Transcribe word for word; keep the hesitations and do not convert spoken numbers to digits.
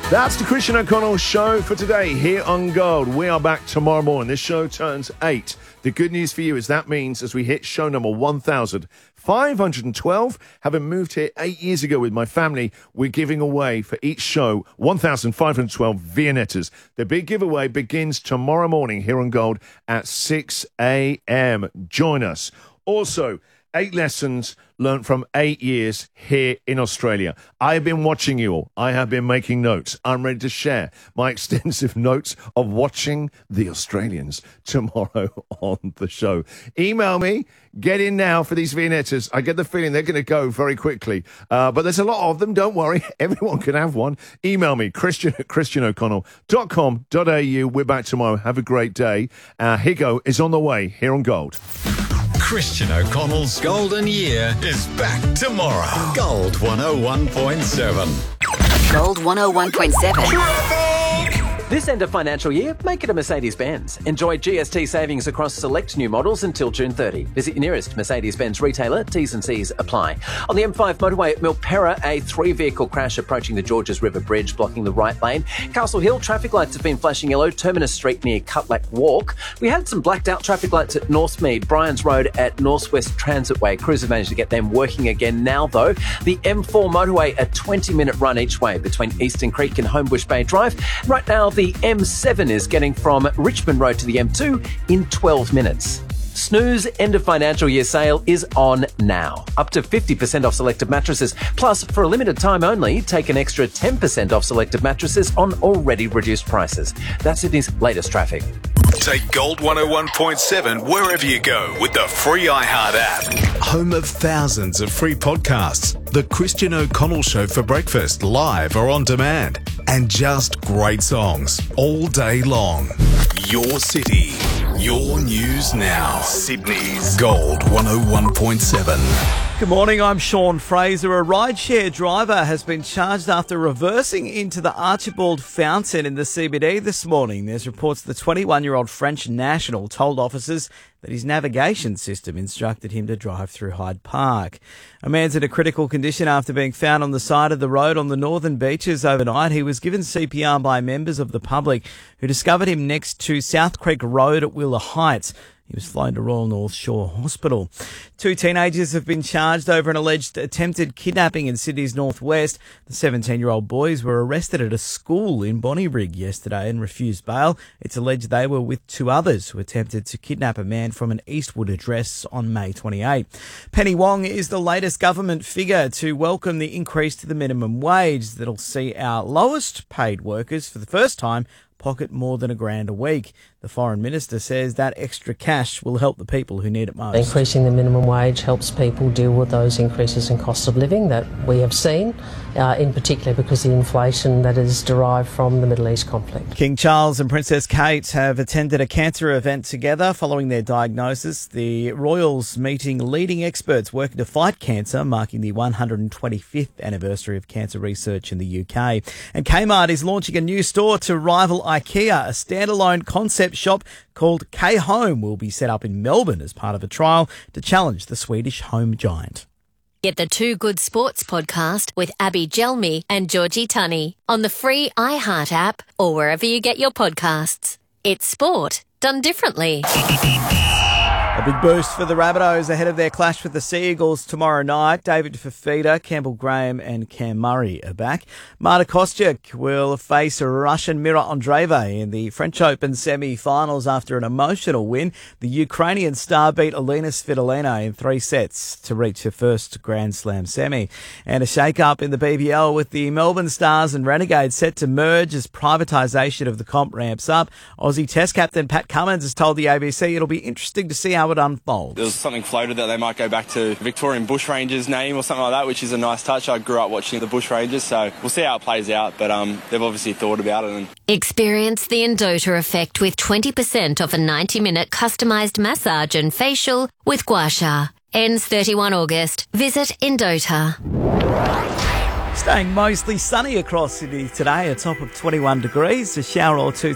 That's the Christian O'Connell Show for today here on Gold. We are back tomorrow morning. This show turns eight. The good news for you is that means as we hit show number one thousand five hundred twelve, having moved here eight years ago with my family, we're giving away for each show one thousand five hundred twelve Viennettas. The big giveaway begins tomorrow morning here on Gold at six a.m. Join us. Also, eight lessons learned from eight years here in Australia. I have been watching you all. I have been making notes. I'm ready to share my extensive notes of watching the Australians tomorrow on the show. Email me. Get in now for these Viennettas. I get the feeling they're going to go very quickly. Uh, but there's a lot of them. Don't worry. Everyone can have one. Email me, Christian at christian o'connell dot com dot a u. We're back tomorrow. Have a great day. Uh, Higo is on the way here on Gold. Christian O'Connell's Golden Year is back tomorrow. Gold one oh one point seven. Gold one oh one point seven. This end of financial year, make it a Mercedes-Benz. Enjoy G S T savings across select new models until June thirtieth. Visit your nearest Mercedes-Benz retailer. T's and C's apply. On the M five motorway at Milperra, a three-vehicle crash approaching the Georges River Bridge, blocking the right lane. Castle Hill, traffic lights have been flashing yellow. Terminus Street near Cutlack Walk. We had some blacked-out traffic lights at Northmead, Bryans Road at Northwest Transitway. Crews have managed to get them working again now, though. The M four motorway, a twenty-minute run each way between Eastern Creek and Homebush Bay Drive. Right now, the M seven is getting from Richmond Road to the M two in twelve minutes. Snooze end of financial year sale is on now. Up to fifty percent off selected mattresses. Plus, for a limited time only, take an extra ten percent off selected mattresses on already reduced prices. That's Sydney's latest traffic. Take Gold one oh one point seven wherever you go with the free iHeart app. Home of thousands of free podcasts. The Christian O'Connell Show for breakfast, live or on demand. And just great songs all day long. Your city, your news now. Sydney's Gold one oh one point seven. Good morning, I'm Sean Fraser. A rideshare driver has been charged after reversing into the Archibald Fountain in the C B D this morning. There's reports the twenty-one-year-old French national told officers that his navigation system instructed him to drive through Hyde Park. A man's in a critical condition after being found on the side of the road on the Northern Beaches overnight. He was given C P R by members of the public who discovered him next to South Creek Road at Wheeler Heights. He was flown to Royal North Shore Hospital. Two teenagers have been charged over an alleged attempted kidnapping in Sydney's northwest. The seventeen-year-old boys were arrested at a school in Bonnyrigg yesterday and refused bail. It's alleged they were with two others who attempted to kidnap a man from an Eastwood address on May twenty-eighth. Penny Wong is the latest government figure to welcome the increase to the minimum wage that'll see our lowest paid workers for the first time pocket more than a grand a week. The Foreign Minister says that extra cash will help the people who need it most. Increasing the minimum wage helps people deal with those increases in cost of living that we have seen, uh, in particular because of the inflation that is derived from the Middle East conflict. King Charles and Princess Kate have attended a cancer event together following their diagnosis. The royals meeting leading experts working to fight cancer, marking the one hundred twenty-fifth anniversary of cancer research in the U K. And Kmart is launching a new store to rival IKEA. A standalone concept shop called K-Home will be set up in Melbourne as part of a trial to challenge the Swedish home giant. Get the Two Good Sports podcast with Abby Gelmi and Georgie Tunney on the free iHeart app or wherever you get your podcasts. It's sport done differently. A big boost for the Rabbitohs ahead of their clash with the Sea Eagles tomorrow night. David Fafita, Campbell Graham and Cam Murray are back. Marta Kostyuk will face Russian Mira Andreeva in the French Open semi-finals after an emotional win. The Ukrainian star beat Alina Svitolina in three sets to reach her first Grand Slam semi. And a shake-up in the B B L with the Melbourne Stars and Renegades set to merge as privatisation of the comp ramps up. Aussie Test captain Pat Cummins has told the A B C it'll be interesting to see how it unfolds. There was something floated that they might go back to Victorian Bushrangers name or something like that, which is a nice touch. I grew up watching the Bushrangers, so we'll see how it plays out, but um, they've obviously thought about it. And Experience the Endota effect with twenty percent off a ninety-minute customised massage and facial with Gua Sha. Ends thirty-first of August. Visit Endota. Staying mostly sunny across Sydney today, a top of twenty-one degrees, a shower or two